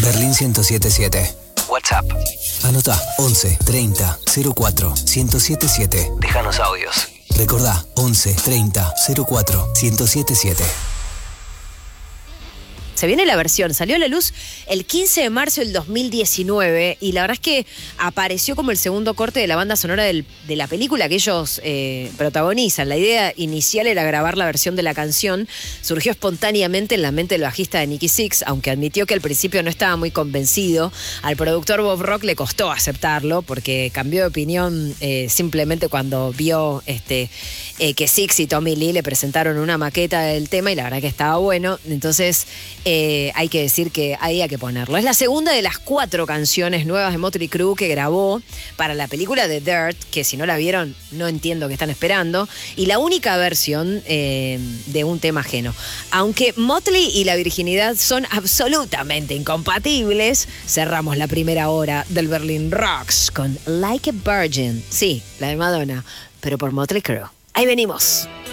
Berlín 107.7. WhatsApp. Anota 11 30 04 1077. Déjanos audios. Recordá 11 30 04 1077. Se viene la versión, salió a la luz el 15 de marzo del 2019 y la verdad es que apareció como el segundo corte de la banda sonora de la película que ellos protagonizan. La idea inicial era grabar la versión de la canción, surgió espontáneamente en la mente del bajista de Nicky Sixx, aunque admitió que al principio no estaba muy convencido. Al productor Bob Rock le costó aceptarlo porque cambió de opinión simplemente cuando vio que Sixx y Tommy Lee le presentaron una maqueta del tema y la verdad que estaba bueno. Entonces hay que decir que había que ponerlo. Es la segunda de las 4 canciones nuevas de Mötley Crüe que grabó para la película The Dirt, que si no la vieron no entiendo qué están esperando, y la única versión de un tema ajeno. Aunque Mötley y la virginidad son absolutamente incompatibles, cerramos la primera hora del Berlin Rocks con Like a Virgin. Sí, la de Madonna, pero por Mötley Crüe. Ahí venimos.